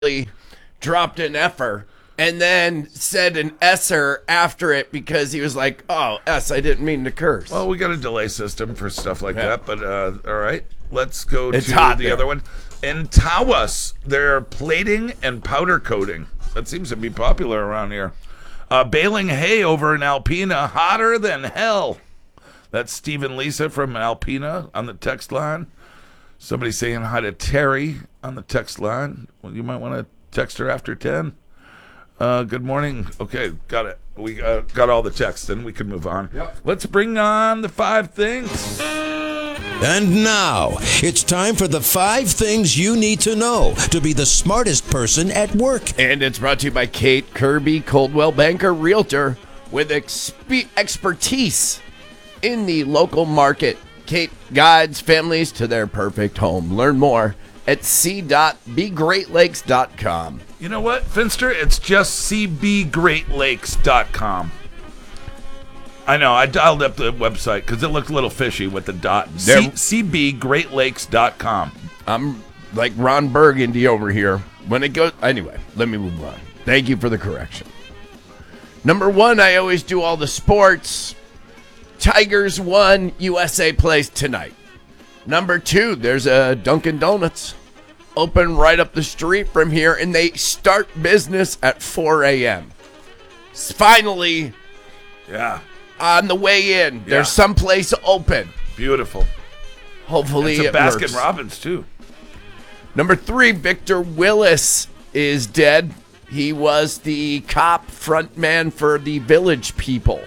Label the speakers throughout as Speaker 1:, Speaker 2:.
Speaker 1: dropped an F-er and then said an S-er after it because he was like, oh, S, I didn't mean to curse.
Speaker 2: Well, we got a delay system for stuff like that, but all right. Let's go
Speaker 1: It's
Speaker 2: to
Speaker 1: hot
Speaker 2: the
Speaker 1: there.
Speaker 2: other one. In Tawas, they're plating and powder coating. That seems to be popular around here. Baling hay over in Alpena, hotter than hell. That's Steve and Lisa from Alpena on the text line. Somebody saying hi to Terry on the text line. Well, you might want to text her after 10. Good morning. Okay, got it. We got all the texts, and we can move on.
Speaker 1: Yep.
Speaker 2: Let's bring on the 5 things.
Speaker 3: And now, it's time for the 5 things you need to know to be the smartest person at work.
Speaker 1: And it's brought to you by Kate Kirby, Coldwell Banker Realtor, with expertise in the local market. Kate guides families to their perfect home. Learn more at c.bgreatlakes.com.
Speaker 2: You know what, Finster? It's just cbgreatlakes.com. I know, I dialed up the website because it looked a little fishy with the dot. cbgreatlakes.com.
Speaker 1: I'm like Ron Burgundy over here. When it goes... Anyway, let me move on. Thank you for the correction. Number 1, I always do all the sports. Tigers won. USA plays tonight. Number 2, there's a Dunkin' Donuts open right up the street from here, and they start business at 4 a.m. Finally,
Speaker 2: Yeah,
Speaker 1: on the way in, there's someplace open.
Speaker 2: beautiful.
Speaker 1: Hopefully
Speaker 2: It's a
Speaker 1: it works.
Speaker 2: Baskin Robbins, too.
Speaker 1: Number 3, Victor Willis is dead. He was the cop frontman for the Village People.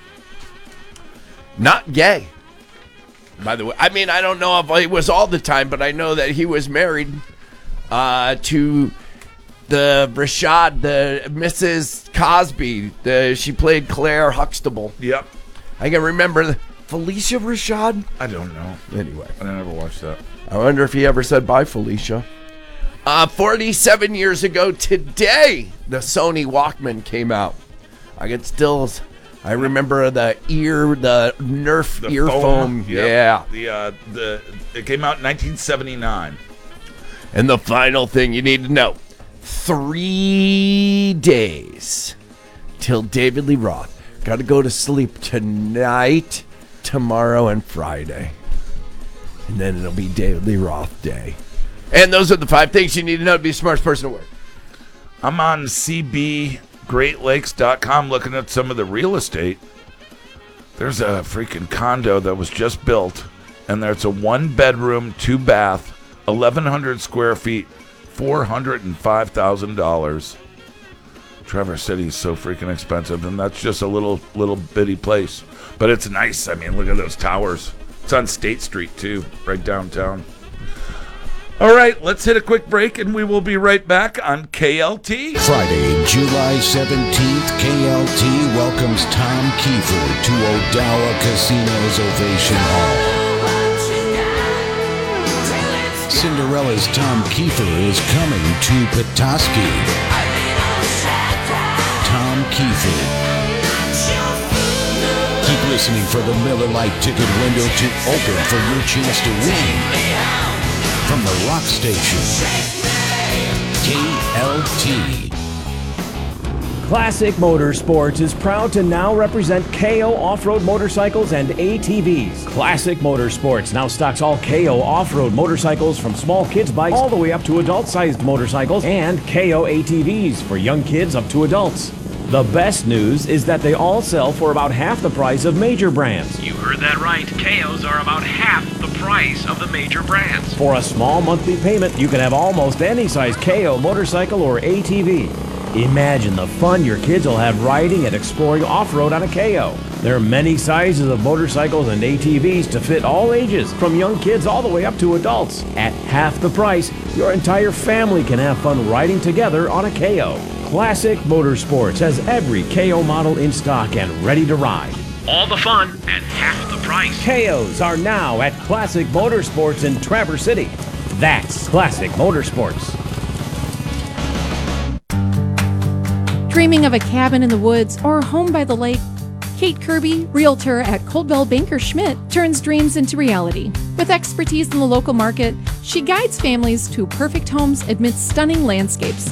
Speaker 1: Not gay, by the way. I mean, I don't know if it was all the time, but I know that he was married to the Mrs. Cosby. She played Claire Huxtable.
Speaker 2: Yep.
Speaker 1: I can remember Felicia Rashad.
Speaker 2: I don't know.
Speaker 1: Anyway,
Speaker 2: I never watched that.
Speaker 1: I wonder if he ever said bye, Felicia. 47 years ago today, the Sony Walkman came out. I remember the Nerf
Speaker 2: The
Speaker 1: ear foam.
Speaker 2: Yep.
Speaker 1: Yeah.
Speaker 2: It came out in 1979.
Speaker 1: And the final thing you need to know. 3 days till David Lee Roth. Got to go to sleep tonight, tomorrow, and Friday. And then it'll be David Lee Roth Day. And those are the 5 things you need to know to be the smartest person at work.
Speaker 2: I'm on cbgreatlakes.com looking at some of the real estate. There's a freaking condo that was just built, and there's a 1-bedroom, 2-bath, 1,100 square feet, $405,000. Trevor said he's so freaking expensive, and that's just a little bitty place. But it's nice. I mean, look at those towers. It's on State Street, too, right downtown. All right, let's hit a quick break, and we will be right back on KLT.
Speaker 3: Friday, July 17th, KLT welcomes Tom Kiefer to Odawa Casino's Ovation Hall. Cinderella's Tom Kiefer is coming to Petoskey. Tom Kiefer. Keep listening for the Miller Lite ticket window to open for your chance to win. From the Rock Station, KLT.
Speaker 4: Classic Motorsports is proud to now represent KO Off-Road Motorcycles and ATVs. Classic Motorsports now stocks all KO Off-Road motorcycles from small kids bikes all the way up to adult-sized motorcycles and KO ATVs for young kids up to adults. The best news is that they all sell for about half the price of major brands.
Speaker 5: You heard that right. KOs are about half the price of the major brands.
Speaker 4: For a small monthly payment, you can have almost any size KO motorcycle or ATV. Imagine the fun your kids will have riding and exploring off-road on a KO. There are many sizes of motorcycles and ATVs to fit all ages, from young kids all the way up to adults. At half the price, your entire family can have fun riding together on a KO. Classic Motorsports has every KO model in stock and ready to ride.
Speaker 5: All the fun at half the price.
Speaker 4: KOs are now at Classic Motorsports in Traverse City. That's Classic Motorsports.
Speaker 6: Dreaming of a cabin in the woods or a home by the lake? Kate Kirby, realtor at Coldwell Banker Schmidt, turns dreams into reality. With expertise in the local market, She guides families to perfect homes amidst stunning landscapes.